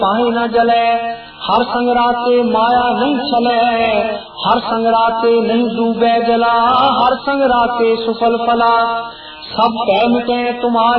पाए न जले, हर संगराते माया नहीं चले, हर संगराते नहीं डूबे जला, हर संगराते सुफल फला, सब कह मिटे तुम्हारे